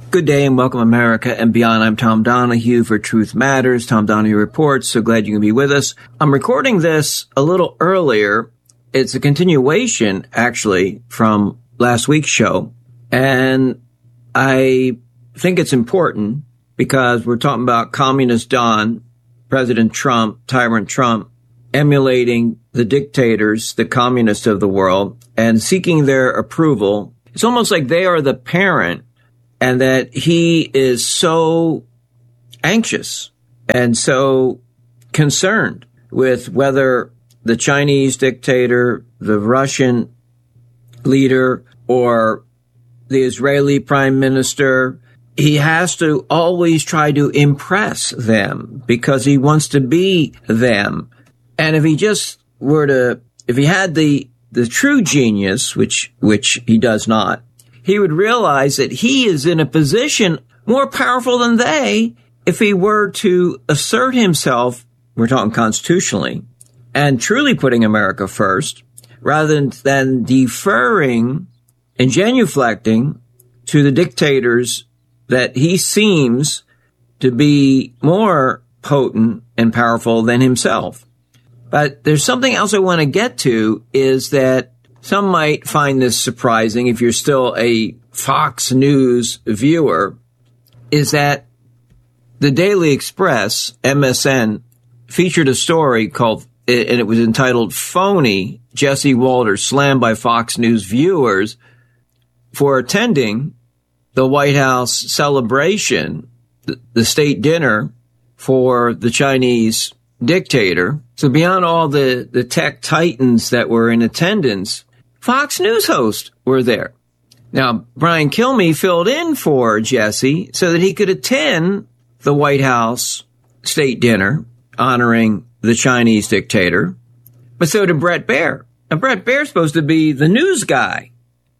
Good day and welcome America and beyond. I'm Tom Donahue for Truth Matters. Tom Donahue Reports. So glad you can be with us. I'm recording this a little earlier. It's a continuation, actually, from last week's show. And I think it's important because we're talking about Communist Don, President Trump, Tyrant Trump, emulating the dictators, the communists of the world, and seeking their approval. It's almost like they are the parent, and that he is so anxious and so concerned with whether the Chinese dictator, the Russian leader, or the Israeli prime minister, he has to always try to impress them because he wants to be them. And if he just were to, if he had the true genius, which he does not, he would realize that he is in a position more powerful than they if he were to assert himself, we're talking constitutionally, and truly putting America first, rather than deferring and genuflecting to the dictators that he seems to be more potent and powerful than himself. But there's something else I want to get to, is that some might find this surprising if you're still a Fox News viewer, is that the Daily Express, MSN, featured a story called, and it was entitled "Phony Jesse Walters Slammed by Fox News Viewers for Attending the White House Celebration, the state dinner for the Chinese dictator." So beyond all the tech titans that were in attendance, Fox News hosts were there. Now, Brian Kilmeade filled in for Jesse so that he could attend the White House state dinner honoring the Chinese dictator. But so did Bret Baier. Now, Bret Baier's supposed to be the news guy.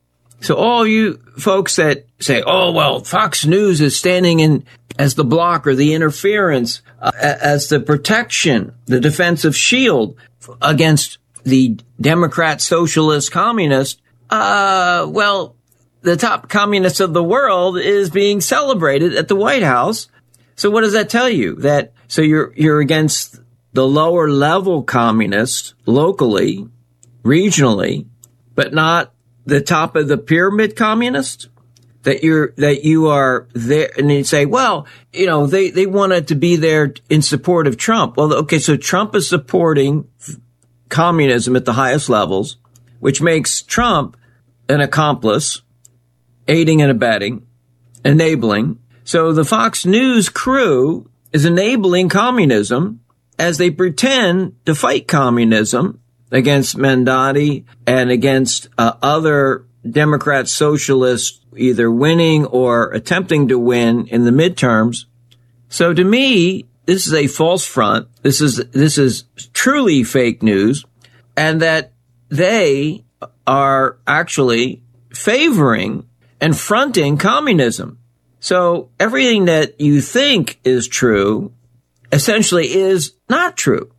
So all you folks that say, oh, well, Fox News is standing in as the blocker, the interference, as the protection, the defensive shield against the Democrat, socialist, communist, well, the top communist of the world is being celebrated at the White House. So what does that tell you? That, so you're against the lower level communists locally, regionally, but not the top of the pyramid communist? That you are there, and you say, well, you know, they wanted to be there in support of Trump. Well, okay, so Trump is supporting communism at the highest levels, which makes Trump an accomplice, aiding and abetting, enabling. So the Fox News crew is enabling communism as they pretend to fight communism against Mandati and against other Democrat socialists either winning or attempting to win in the midterms. So to me, this is a false front. This is truly fake news, and that they are actually favoring and fronting communism. So everything that you think is true essentially is not true.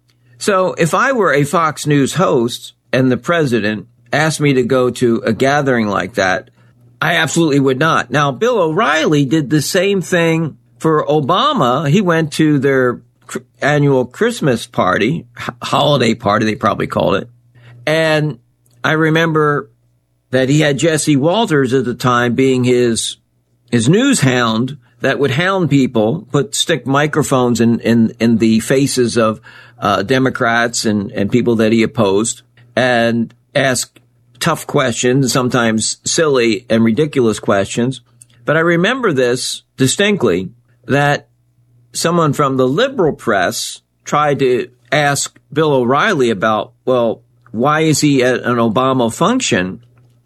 So if I were a Fox News host and the president asked me to go to a gathering like that, I absolutely would not. Now, Bill O'Reilly did the same thing for Obama. He went to their annual Christmas party, holiday party, they probably called it. And I remember that he had Jesse Walters at the time being his news hound that would hound people, stick microphones in the faces of Democrats and people that he opposed, and ask tough questions, sometimes silly and ridiculous questions. But I remember this distinctly, that someone from the liberal press tried to ask Bill O'Reilly about, well, why is he at an Obama function?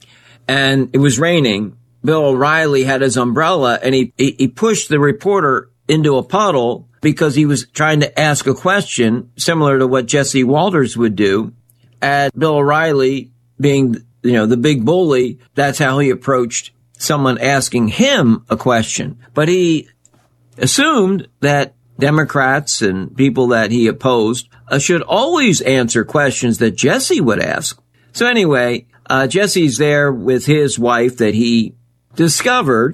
And it was raining. Bill O'Reilly had his umbrella, and he pushed the reporter into a puddle because he was trying to ask a question similar to what Jesse Walters would do. And Bill O'Reilly, being, you know, the big bully, that's how he approached someone asking him a question. But he assumed that Democrats and people that he opposed should always answer questions that Jesse would ask. So anyway, Jesse's there with his wife that he discovered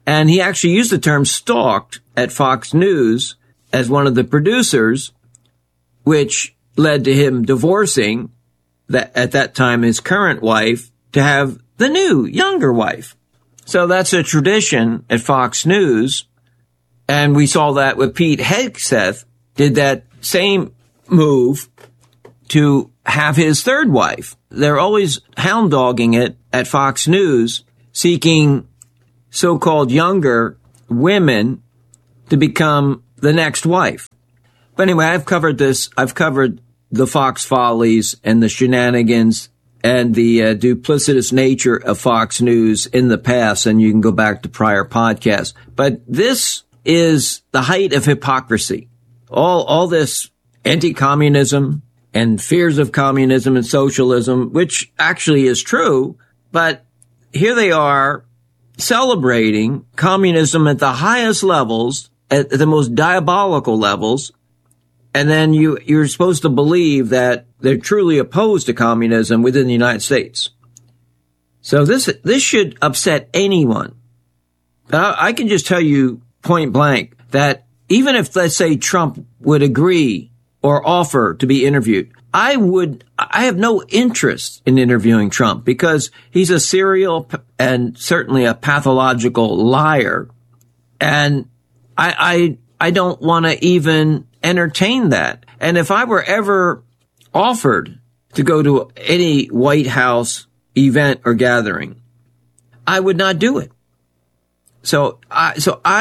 And he actually used the term stalked at Fox News as one of the producers, which led to him divorcing at that time his current wife to have the new, younger wife. So that's a tradition at Fox News. And we saw that with Pete Hegseth did that same move to have his third wife. They're always hound dogging it at Fox News, seeking so-called younger women to become the next wife. But anyway, I've covered this. I've covered the Fox follies and the shenanigans and the duplicitous nature of Fox News in the past, and you can go back to prior podcasts. But this is the height of hypocrisy. All this anti-communism and fears of communism and socialism, which actually is true, but here they are celebrating communism at the highest levels, at the most diabolical levels, and then you're supposed to believe that they're truly opposed to communism within the United States. So this should upset anyone. I can just tell you point blank that even if, let's say, Trump would agree or offer to be interviewed, I have no interest in interviewing Trump because he's a serial and certainly a pathological liar. And I don't want to even entertain that. And if I were ever offered to go to any White House event or gathering, I would not do it. So I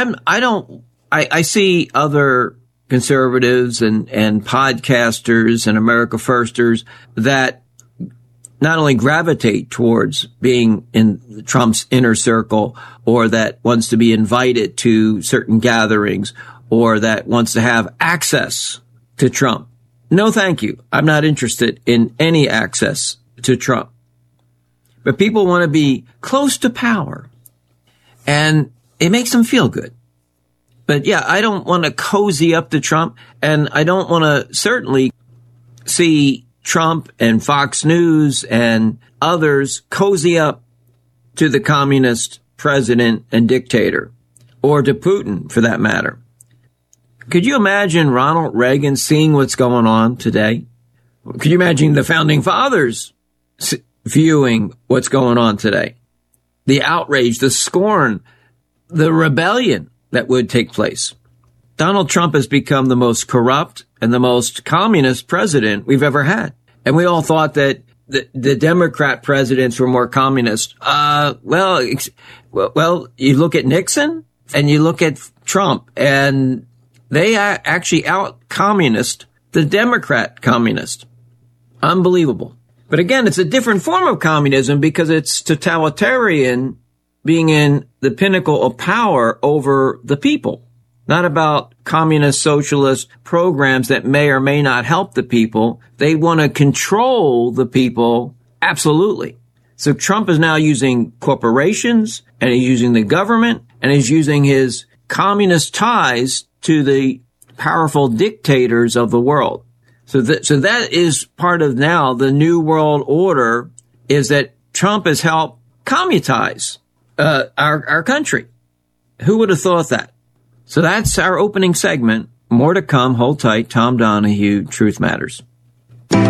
see other conservatives and podcasters and America Firsters that not only gravitate towards being in Trump's inner circle or that wants to be invited to certain gatherings or that wants to have access to Trump. No, thank you. I'm not interested in any access to Trump. But people want to be close to power and it makes them feel good. But yeah, I don't want to cozy up to Trump, and I don't want to certainly see Trump and Fox News and others cozy up to the communist president and dictator, or to Putin for that matter. Could you imagine Ronald Reagan seeing what's going on today? Could you imagine the founding fathers viewing what's going on today? The outrage, the scorn, the rebellion that would take place. Donald Trump has become the most corrupt and the most communist president we've ever had. And we all thought that the Democrat presidents were more communist. Well, you look at Nixon and you look at Trump, and they actually out-communist the Democrat communist. Unbelievable. But again, it's a different form of communism because it's totalitarian, being in the pinnacle of power over the people, not about communist socialist programs that may or may not help the people. They want to control the people. Absolutely. So Trump is now using corporations and he's using the government and he's using his communist ties to the powerful dictators of the world. So that is part of now the new world order, is that Trump has helped commutize our country. Who would have thought that? So that's our opening segment. More to come. Hold tight. Tom Donahue, Truth Matters.